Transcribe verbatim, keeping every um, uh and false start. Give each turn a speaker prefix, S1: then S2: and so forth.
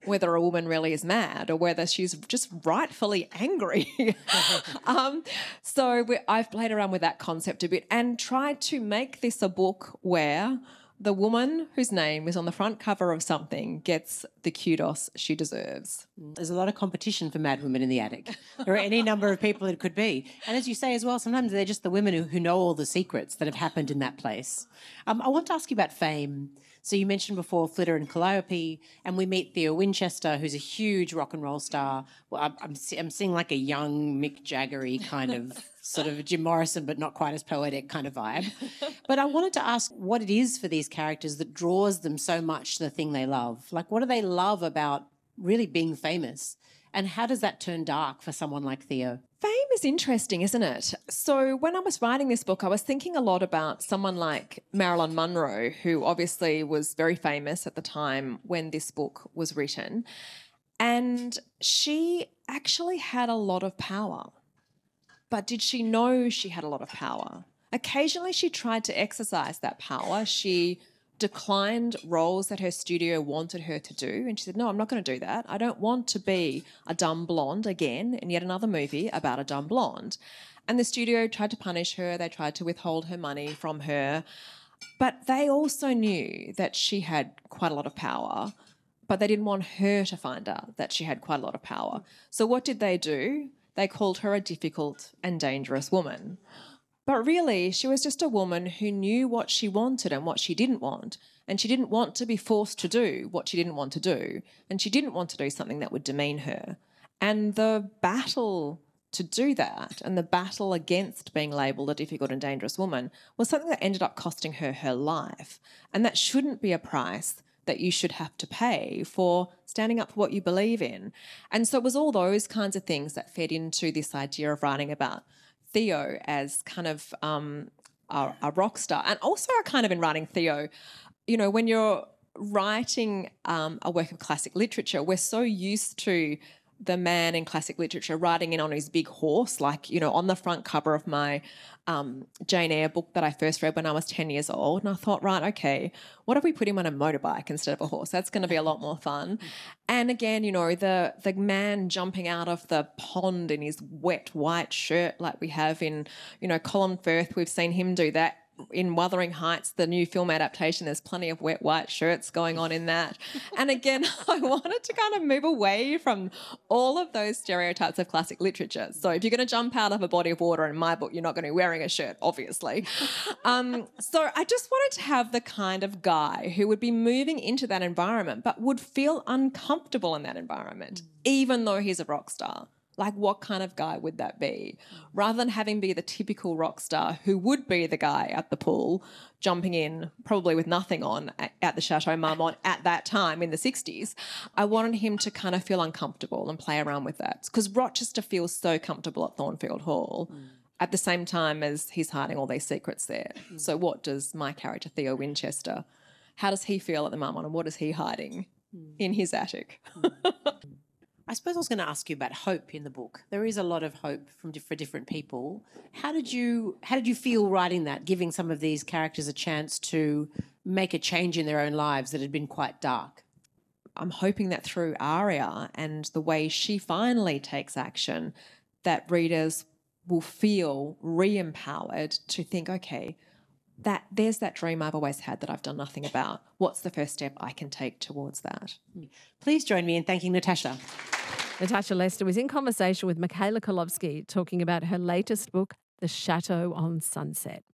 S1: whether a woman really is mad or whether she's just rightfully angry. um, so we, I've played around with that concept a bit and tried to make this a book where the woman whose name is on the front cover of something gets the kudos she deserves.
S2: There's a lot of competition for mad women in the attic. There are any number of people it could be. And as you say as well, sometimes they're just the women who, who know all the secrets that have happened in that place. Um, I want to ask you about fame. So you mentioned before Flitter and Calliope, and we meet Theo Winchester, who's a huge rock and roll star. Well, I'm, I'm, I'm seeing like a young Mick Jagger-y kind of sort of Jim Morrison, but not quite as poetic kind of vibe. But I wanted to ask what it is for these characters that draws them so much to the thing they love. Like, what do they love about really being famous? And how does that turn dark for someone like Theo?
S1: Fame is interesting, isn't it? So when I was writing this book, I was thinking a lot about someone like Marilyn Monroe, who obviously was very famous at the time when this book was written. And she actually had a lot of power. But did she know she had a lot of power? Occasionally she tried to exercise that power. She declined roles that her studio wanted her to do. And she said, no, I'm not going to do that. I don't want to be a dumb blonde again in yet another movie about a dumb blonde. And the studio tried to punish her. They tried to withhold her money from her. But they also knew that she had quite a lot of power, but they didn't want her to find out that she had quite a lot of power. So what did they do? They called her a difficult and dangerous woman. But really, she was just a woman who knew what she wanted and what she didn't want. And she didn't want to be forced to do what she didn't want to do. And she didn't want to do something that would demean her. And the battle to do that and the battle against being labelled a difficult and dangerous woman was something that ended up costing her her life. And that shouldn't be a price that you should have to pay for standing up for what you believe in. And so it was all those kinds of things that fed into this idea of writing about Theo as kind of um, a, a rock star. And also kind of in writing Theo, you know, when you're writing um, a work of classic literature, we're so used to the man in classic literature riding in on his big horse, like, you know, on the front cover of my um, Jane Eyre book that I first read when I was ten years old. And I thought, right, okay, what if we put him on a motorbike instead of a horse? That's going to be a lot more fun. And again, you know, the the man jumping out of the pond in his wet white shirt like we have in, you know, Colin Firth, we've seen him do that. In Wuthering Heights, the new film adaptation, there's plenty of wet white shirts going on in that. And again, I wanted to kind of move away from all of those stereotypes of classic literature. So if you're going to jump out of a body of water in my book, you're not going to be wearing a shirt, obviously. Um, so I just wanted to have the kind of guy who would be moving into that environment but would feel uncomfortable in that environment, even though he's a rock star. Like, what kind of guy would that be? Rather than having be the typical rock star who would be the guy at the pool jumping in, probably with nothing on, at, at the Chateau Marmont at that time in the sixties, I wanted him to kind of feel uncomfortable and play around with that. Because Rochester feels so comfortable at Thornfield Hall mm. at the same time as he's hiding all these secrets there. Mm. So what does my character, Theo Winchester, how does he feel at the Marmont and what is he hiding mm. in his attic? Mm.
S2: I suppose I was going to ask you about hope in the book. There is a lot of hope from for different people. How did you how did you feel writing that, giving some of these characters a chance to make a change in their own lives that had been quite dark?
S1: I'm hoping that through Aria and the way she finally takes action, that readers will feel re-empowered to think, okay, that there's that dream I've always had that I've done nothing about. What's the first step I can take towards that?
S2: Please join me in thanking Natasha.
S3: Natasha Lester was in conversation with Michaela Kolovsky talking about her latest book, The Chateau on Sunset.